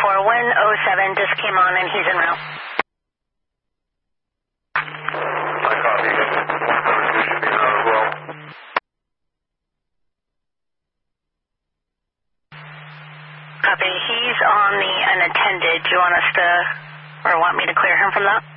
107 just came on and he's en route. I copy. 172 should be en route as well. Copy. He's on the unattended. Do you want us to, or want me to clear him from that?